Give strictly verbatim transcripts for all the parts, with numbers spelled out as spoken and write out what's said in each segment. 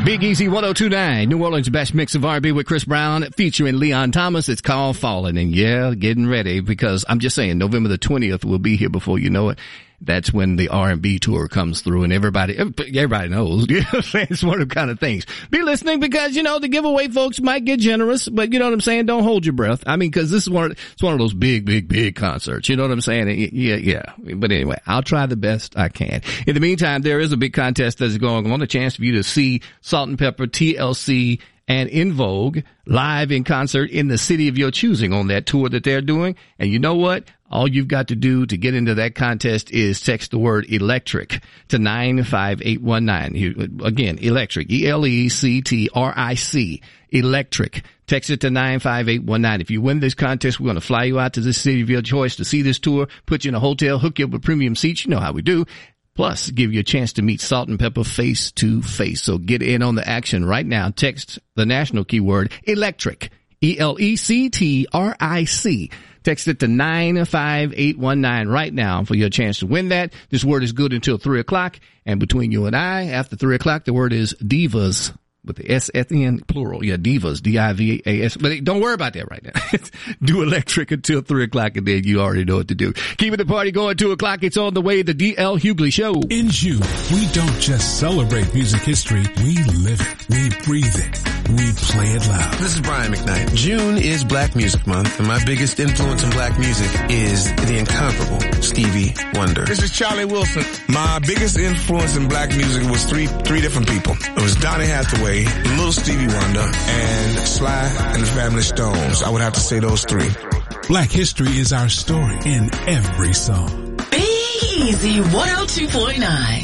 Big Easy one oh two point nine, New Orleans' best mix of R and B with Chris Brown featuring Leon Thomas. It's called Falling. And yeah, getting ready, because I'm just saying November the twentieth will be here before you know it. That's when the R and B tour comes through, and everybody, everybody knows. You know what I'm saying? It's one of the kind of things. Be listening, because, you know, the giveaway folks might get generous, but you know what I'm saying? Don't hold your breath. I mean, because this is one of, it's one of those big, big, big concerts. You know what I'm saying? Yeah, yeah. But anyway, I'll try the best I can. In the meantime, there is a big contest that's going on, a chance for you to see Salt and Pepper, T L C, and In Vogue live in concert in the city of your choosing on that tour that they're doing. And you know what? All you've got to do to get into that contest is text the word electric to nine five eight one nine. Again, electric, E L E C T R I C, electric. Text it to nine five eight one nine. If you win this contest, we're going to fly you out to the city of your choice to see this tour, put you in a hotel, hook you up with premium seats. You know how we do. Plus, give you a chance to meet Salt and Pepper face to face. So get in on the action right now. Text the national keyword electric, E L E C T R I C. Text it to nine five eight one nine right now for your chance to win that. This word is good until three o'clock. And between you and I, after three o'clock, the word is divas. With the S at the end, plural. Yeah, divas, D I V A S. But don't worry about that right now. Do electric until three o'clock, and then you already know what to do. Keeping the party going, two o'clock. It's on the way, the D L Hughley Show. In June, we don't just celebrate music history. We live it. We breathe it. We play it loud. This is Brian McKnight. June is Black Music Month, and my biggest influence in black music is the incomparable Stevie Wonder. This is Charlie Wilson. My biggest influence in black music was three three different people. It was Donny Hathaway, Little Stevie Wonder, and Sly and the Family Stones. I would have to say those three. Black history is our story in every song. Big Easy one oh two point nine.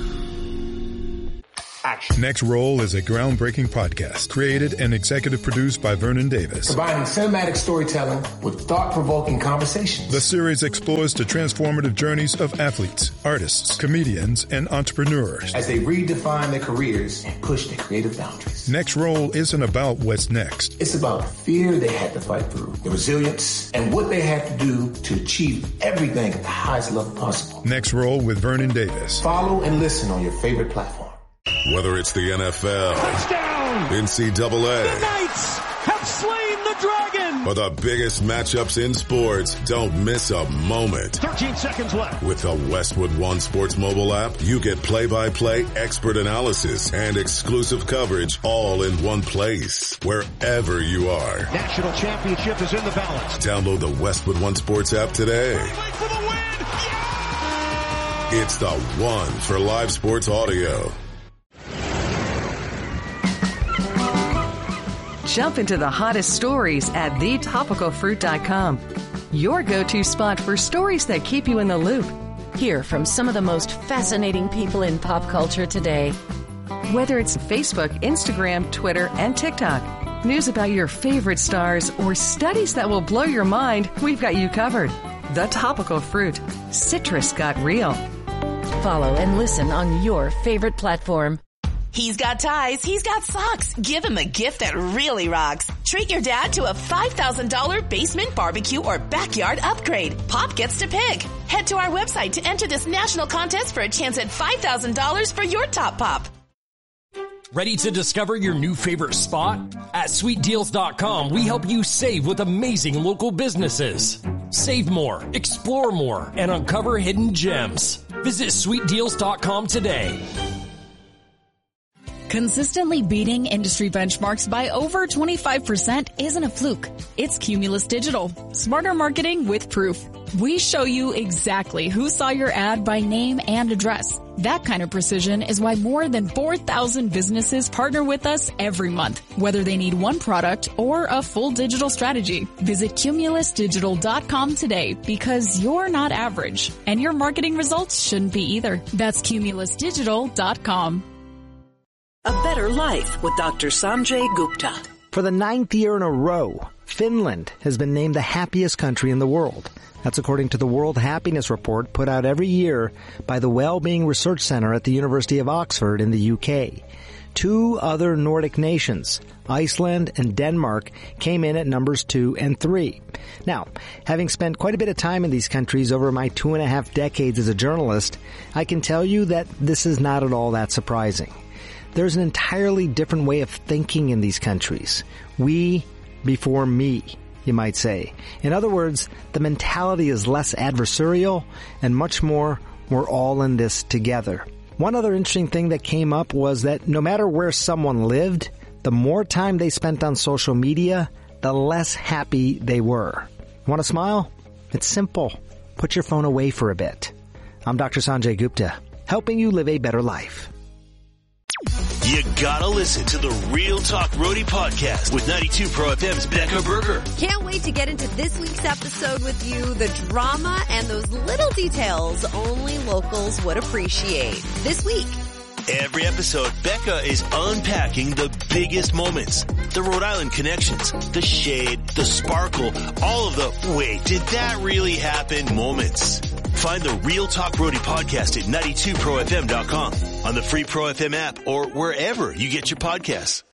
Next Roll is a groundbreaking podcast created and executive produced by Vernon Davis. Combining cinematic storytelling with thought-provoking conversations. The series explores the transformative journeys of athletes, artists, comedians, and entrepreneurs as they redefine their careers and push their creative boundaries. Next Roll isn't about what's next. It's about the fear they had to fight through, the resilience, and what they had to do to achieve everything at the highest level possible. Next Roll with Vernon Davis. Follow and listen on your favorite platform. Whether it's the N F L, touchdown, N C double A, the Knights have slain the dragon, or the biggest matchups in sports, don't miss a moment. thirteen seconds left. With the Westwood One Sports mobile app, you get play-by-play expert analysis and exclusive coverage all in one place, wherever you are. National championship is in the balance. Download the Westwood One Sports app today. Wait for the win. Yeah! It's the one for live sports audio. Jump into the hottest stories at the topical fruit dot com. Your go-to spot for stories that keep you in the loop. Hear from some of the most fascinating people in pop culture today. Whether it's Facebook, Instagram, Twitter, and TikTok, news about your favorite stars, or studies that will blow your mind, we've got you covered. The Topical Fruit. Citrus got real. Follow and listen on your favorite platform. He's got ties. He's got socks. Give him a gift that really rocks. Treat your dad to a five thousand dollars basement barbecue or backyard upgrade. Pop gets to pick. Head to our website to enter this national contest for a chance at five thousand dollars for your top pop. Ready to discover your new favorite spot? At sweet deals dot com, we help you save with amazing local businesses. Save more, explore more, and uncover hidden gems. Visit sweet deals dot com today. Consistently beating industry benchmarks by over twenty-five percent isn't a fluke. It's Cumulus Digital. Smarter marketing with proof. We show you exactly who saw your ad by name and address. That kind of precision is why more than four thousand businesses partner with us every month, whether they need one product or a full digital strategy. Visit cumulus digital dot com today, because you're not average, and your marketing results shouldn't be either. That's cumulus digital dot com. A Better Life with Doctor Sanjay Gupta. For the ninth year in a row, Finland has been named the happiest country in the world. That's according to the World Happiness Report put out every year by the Wellbeing Research Center at the University of Oxford in the U K. Two other Nordic nations, Iceland and Denmark, came in at numbers two and three. Now, having spent quite a bit of time in these countries over my two and a half decades as a journalist, I can tell you that this is not at all that surprising. There's an entirely different way of thinking in these countries. We before me, you might say. In other words, the mentality is less adversarial and much more, we're all in this together. One other interesting thing that came up was that no matter where someone lived, the more time they spent on social media, the less happy they were. Want to smile? It's simple. Put your phone away for a bit. I'm Doctor Sanjay Gupta, helping you live a better life. You gotta listen to the Real Talk Roadie podcast with ninety-two Pro F M's Becca Berger. Can't wait to get into this week's episode with you. The drama and those little details only locals would appreciate. This week. Every episode, Becca is unpacking the biggest moments, the Rhode Island connections, the shade, the sparkle, all of the wait, did that really happen moments. Find the Real Talk Roadie podcast at ninety-two pro f m dot com, on the free Pro F M app, or wherever you get your podcasts.